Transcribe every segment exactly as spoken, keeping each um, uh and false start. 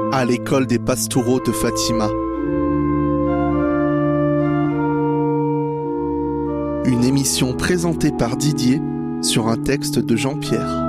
à l'école des Pastoureaux de Fatima. Une émission présentée par Didier sur un texte de Jean-Pierre.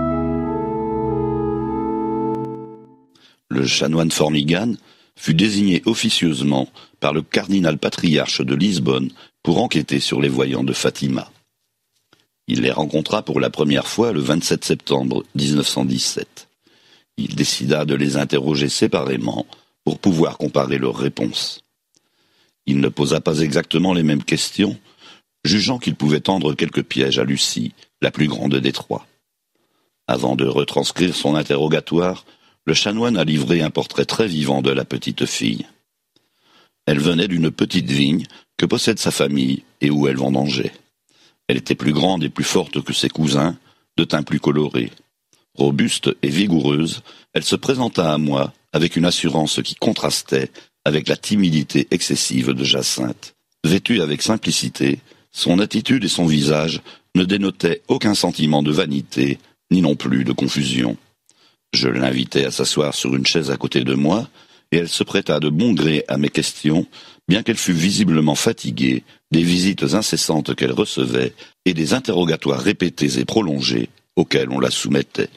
Le chanoine Formigane fut désigné officieusement par le cardinal patriarche de Lisbonne pour enquêter sur les voyants de Fatima. Il les rencontra pour la première fois le vingt-sept septembre dix-neuf cent dix-sept. Il décida de les interroger séparément pour pouvoir comparer leurs réponses. Il ne posa pas exactement les mêmes questions, jugeant qu'il pouvait tendre quelques pièges à Lucie, la plus grande des trois. Avant de retranscrire son interrogatoire, le chanoine a livré un portrait très vivant de la petite fille. Elle venait d'une petite vigne que possède sa famille et où elle vendangeait. Elle était plus grande et plus forte que ses cousins, de teint plus coloré. Robuste et vigoureuse, elle se présenta à moi avec une assurance qui contrastait avec la timidité excessive de Jacinthe. Vêtue avec simplicité, son attitude et son visage ne dénotaient aucun sentiment de vanité, ni non plus de confusion. Je l'invitai à s'asseoir sur une chaise à côté de moi, et elle se prêta de bon gré à mes questions, bien qu'elle fût visiblement fatiguée des visites incessantes qu'elle recevait et des interrogatoires répétés et prolongés auxquels on la soumettait.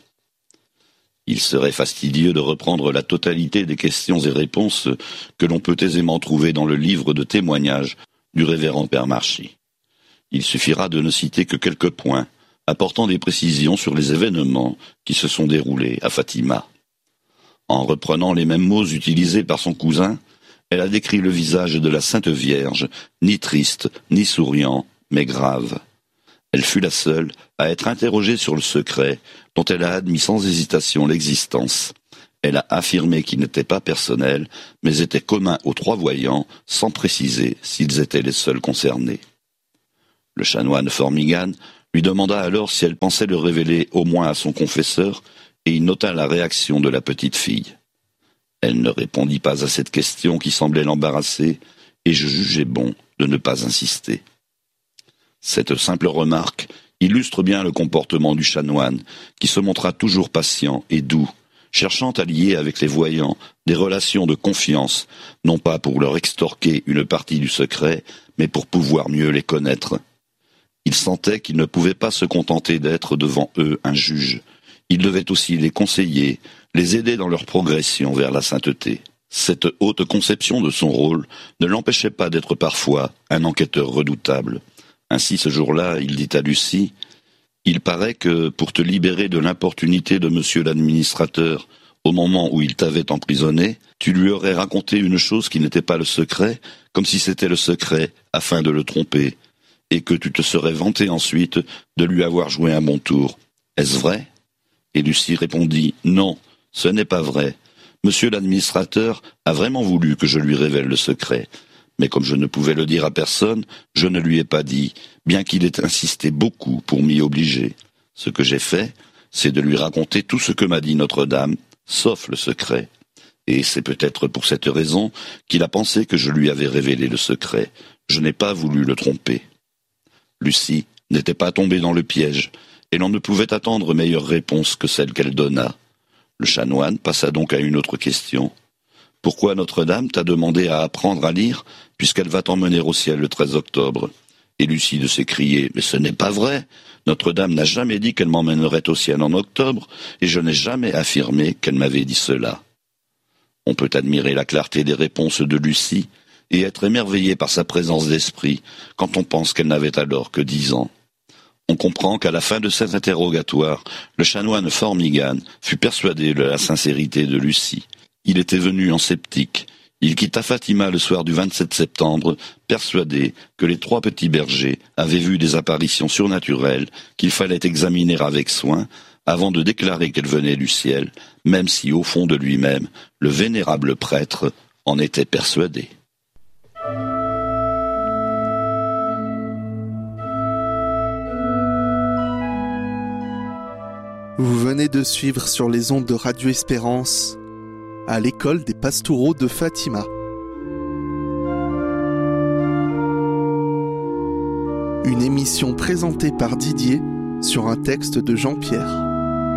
Il serait fastidieux de reprendre la totalité des questions et réponses que l'on peut aisément trouver dans le livre de témoignages du révérend Père Marchi. Il suffira de ne citer que quelques points, apportant des précisions sur les événements qui se sont déroulés à Fatima. En reprenant les mêmes mots utilisés par son cousin, elle a décrit le visage de la Sainte Vierge, ni triste, ni souriant, mais grave. Elle fut la seule à être interrogée sur le secret, dont elle a admis sans hésitation l'existence. Elle a affirmé qu'il n'était pas personnel, mais était commun aux trois voyants, sans préciser s'ils étaient les seuls concernés. Le chanoine Formigane lui demanda alors si elle pensait le révéler au moins à son confesseur, et il nota la réaction de la petite fille. Elle ne répondit pas à cette question qui semblait l'embarrasser, et je jugeais bon de ne pas insister. Cette simple remarque illustre bien le comportement du chanoine, qui se montra toujours patient et doux, cherchant à lier avec les voyants des relations de confiance, non pas pour leur extorquer une partie du secret, mais pour pouvoir mieux les connaître. Il sentait qu'il ne pouvait pas se contenter d'être devant eux un juge. Il devait aussi les conseiller, les aider dans leur progression vers la sainteté. Cette haute conception de son rôle ne l'empêchait pas d'être parfois un enquêteur redoutable. Ainsi, ce jour-là, il dit à Lucie, « Il paraît que, pour te libérer de l'importunité de monsieur l'administrateur, au moment où il t'avait emprisonné, tu lui aurais raconté une chose qui n'était pas le secret, comme si c'était le secret, afin de le tromper, et que tu te serais vanté ensuite de lui avoir joué un bon tour. Est-ce vrai ?» Et Lucie répondit, « Non, ce n'est pas vrai. Monsieur l'administrateur a vraiment voulu que je lui révèle le secret. Mais comme je ne pouvais le dire à personne, je ne lui ai pas dit, bien qu'il ait insisté beaucoup pour m'y obliger. Ce que j'ai fait, c'est de lui raconter tout ce que m'a dit Notre-Dame, sauf le secret. Et c'est peut-être pour cette raison qu'il a pensé que je lui avais révélé le secret. Je n'ai pas voulu le tromper. » Lucie n'était pas tombée dans le piège, et l'on ne pouvait attendre meilleure réponse que celle qu'elle donna. Le chanoine passa donc à une autre question. « Pourquoi Notre-Dame t'a demandé à apprendre à lire, puisqu'elle va t'emmener au ciel le treize octobre ?» Et Lucie de s'écrier, « Mais ce n'est pas vrai. Notre-Dame n'a jamais dit qu'elle m'emmènerait au ciel en octobre, et je n'ai jamais affirmé qu'elle m'avait dit cela. » On peut admirer la clarté des réponses de Lucie, et être émerveillé par sa présence d'esprit, quand on pense qu'elle n'avait alors que dix ans. On comprend qu'à la fin de cet interrogatoire, le chanoine Formigane fut persuadé de la sincérité de Lucie. Il était venu en sceptique. Il quitta Fatima le soir du vingt-sept septembre, persuadé que les trois petits bergers avaient vu des apparitions surnaturelles qu'il fallait examiner avec soin avant de déclarer qu'elles venaient du ciel, même si au fond de lui-même, le vénérable prêtre en était persuadé. Vous venez de suivre sur les ondes de Radio Espérance à l'école des Pastoureaux de Fatima. Une émission présentée par Didier sur un texte de Jean-Pierre.